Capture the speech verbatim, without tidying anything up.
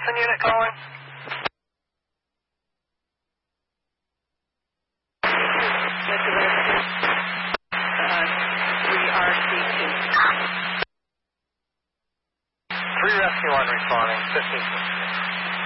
Wilson unit calling. Mister Wilson, uh, three R C two. three Rescue one responding, fifteen.